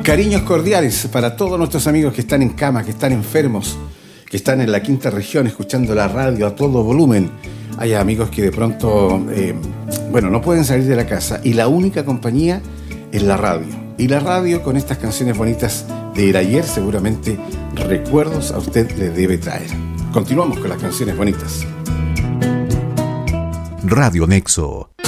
Cariños cordiales para todos nuestros amigos que están en cama, que están enfermos, que están en la quinta región escuchando la radio a todo volumen. Hay amigos que de pronto, no pueden salir de la casa y la única compañía es la radio. Y la radio con estas canciones bonitas de ayer seguramente recuerdos a usted le debe traer. Continuamos con las canciones bonitas. Radio Nexo.